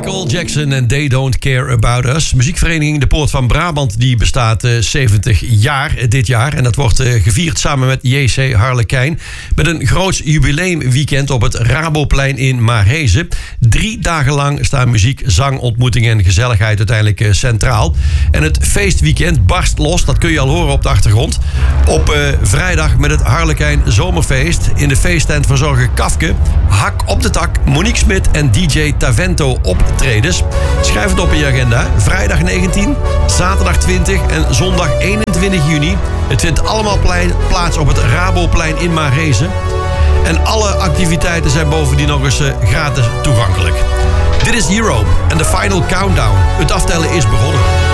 Michael Jackson en They Don't Care About Us. Muziekvereniging De Poort van Brabant die bestaat 70 jaar dit jaar. En dat wordt gevierd samen met JC Harlekijn. Met een groot jubileumweekend op het Raboplein in Maarhezen. 3 dagen lang staan muziek, zang, ontmoeting en gezelligheid uiteindelijk centraal. En het feestweekend barst los, dat kun je al horen op de achtergrond. Op vrijdag met het Harlekijn Zomerfeest. In de feesttent verzorgen Kafke, Hak op de Tak, Monique Smit en DJ Tavento optredens. Schrijf het op in je agenda. Vrijdag 19, zaterdag 20 en zondag 21 juni. Het vindt allemaal plaats op het Raboplein in Maarhezen. En alle activiteiten zijn bovendien nog eens gratis toegankelijk. Dit is Hero en de Final Countdown. Het aftellen is begonnen.